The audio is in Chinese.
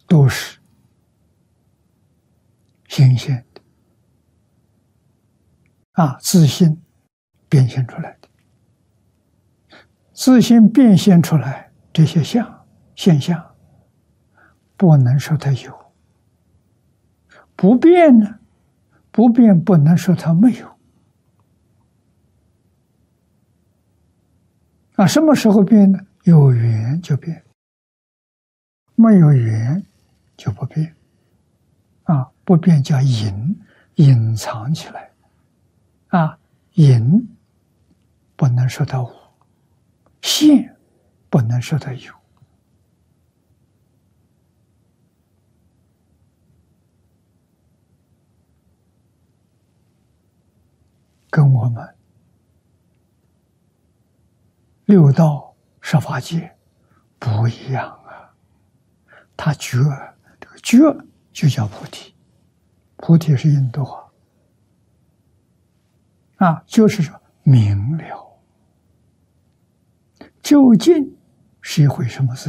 都是显现的自性变现出来的。自性变现出来这些现象，不能说它有；不变呢，不变不能说它没有。什么时候变呢？有缘就变，没有缘就不变。不变叫隐藏起来。隐不能说它无，现不能说它有。跟我们六道十法界不一样它觉，这个觉就叫菩提，菩提是印度话就是说明了，究竟是一回什么事？